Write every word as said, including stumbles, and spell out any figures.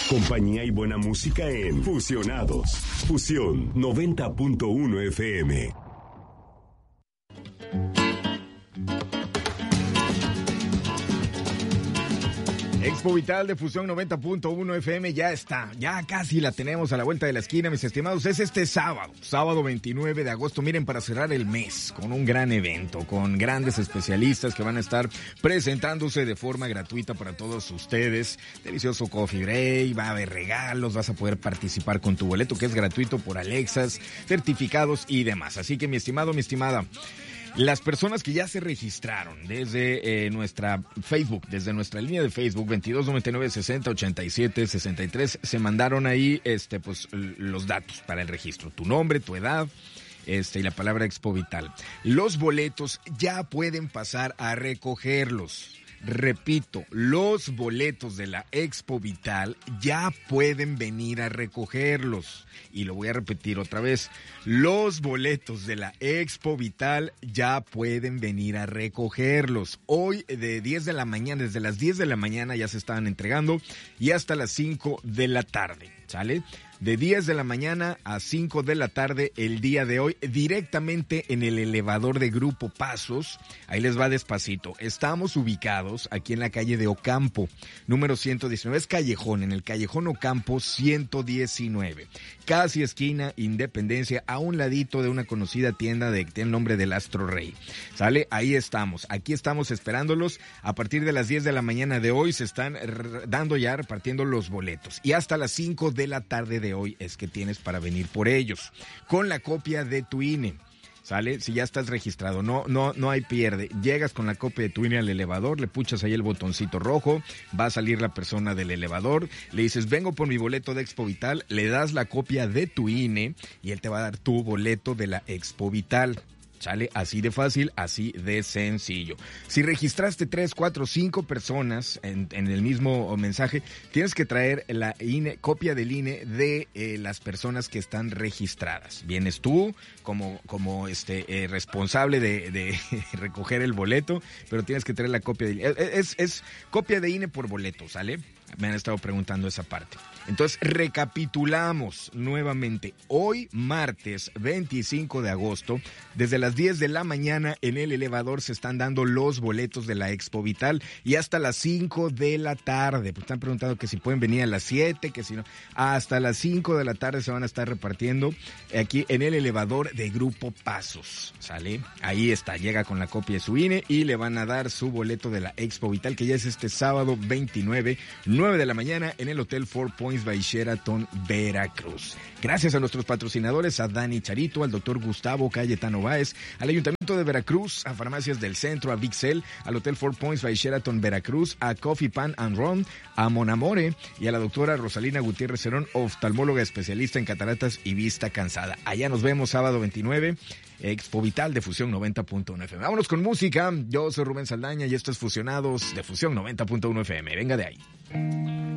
Compañía y buena música en Fusionados. Fusión noventa punto uno F M. Expo Vital de Fusión noventa punto uno F M ya está, ya casi la tenemos a la vuelta de la esquina, mis estimados. Es este sábado, sábado veintinueve de agosto, miren, para cerrar el mes con un gran evento, con grandes especialistas que van a estar presentándose de forma gratuita para todos ustedes. Delicioso coffee break, va a haber regalos, vas a poder participar con tu boleto que es gratuito por Alexas, certificados y demás. Así que mi estimado, mi estimada, las personas que ya se registraron desde eh, nuestra Facebook, desde nuestra línea de Facebook veintidós noventa y nueve sesenta ochenta y siete sesenta y tres, se mandaron ahí este pues los datos para el registro, tu nombre, tu edad, este y la palabra Expo Vital. Los boletos ya pueden pasar a recogerlos. Repito, los boletos de la Expo Vital ya pueden venir a recogerlos. Y lo voy a repetir otra vez. Los boletos de la Expo Vital ya pueden venir a recogerlos. Hoy de diez de la mañana, desde las diez de la mañana ya se estaban entregando y hasta las cinco de la tarde, ¿sale? De diez de la mañana a cinco de la tarde el día de hoy, directamente en el elevador de Grupo Pasos. Ahí les va despacito. Estamos ubicados aquí en la calle de Ocampo, número ciento diecinueve. Es callejón, en el callejón Ocampo ciento diecinueve. Casi esquina Independencia, a un ladito de una conocida tienda de que tiene el nombre del Astro Rey. ¿Sale? Ahí estamos. Aquí estamos esperándolos. A partir de las diez de la mañana de hoy se están dando ya, repartiendo los boletos. Y hasta las cinco de la tarde de hoy es que tienes para venir por ellos, con la copia de tu I N E, ¿sale? Si ya estás registrado, no, no, no hay pierde, llegas con la copia de tu I N E al elevador, le puchas ahí el botoncito rojo, va a salir la persona del elevador, le dices, vengo por mi boleto de Expo Vital, le das la copia de tu I N E y él te va a dar tu boleto de la Expo Vital. ¿Sale? Así de fácil, así de sencillo. Si registraste tres, cuatro, cinco personas en, en el mismo mensaje, tienes que traer la I N E, copia del I N E de eh, las personas que están registradas. Vienes tú como, como este eh, responsable de, de recoger el boleto, pero tienes que traer la copia del I N E. Es, es, es copia de I N E por boleto, ¿sale? Me han estado preguntando esa parte. Entonces, recapitulamos nuevamente. Hoy, martes veinticinco de agosto, desde las diez de la mañana en el elevador se están dando los boletos de la Expo Vital y hasta las cinco de la tarde. Pues están preguntando que si pueden venir a las siete, que si no. Hasta las cinco de la tarde se van a estar repartiendo aquí en el elevador de Grupo Pasos. ¿Sale? Ahí está, llega con la copia de su I N E y le van a dar su boleto de la Expo Vital, que ya es este sábado veintinueve, nueve de la mañana en el Hotel Four Points by Sheraton, Veracruz. Gracias a nuestros patrocinadores, a Dani Charito, al doctor Gustavo Cayetano Báez, al Ayuntamiento de Veracruz, a Farmacias del Centro, a Vixel, al Hotel Four Points by Sheraton, Veracruz, a Coffee Pan and Ron, a Monamore y a la doctora Rosalina Gutiérrez Cerón, oftalmóloga especialista en cataratas y vista cansada. Allá nos vemos sábado veintinueve, Expo Vital de Fusión noventa punto uno F M. Vámonos con música. Yo soy Rubén Saldaña y esto es Fusionados de Fusión noventa punto uno F M. Venga de ahí.